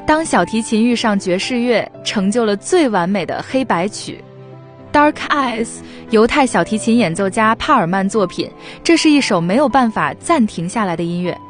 当小提琴遇上爵士乐，成就了最完美的黑白曲。Dark Eyes， 犹太小提琴演奏家帕尔曼作品，这是一首没有办法暂停下来的音乐。